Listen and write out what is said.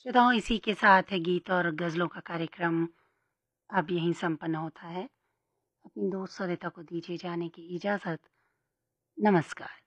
श्रोताओं, इसी के साथ गीत और गज़लों का कार्यक्रम अब यहीं संपन्न होता है। अपनी दोस्त सरिता को दीजिए जाने की इजाज़त। नमस्कार।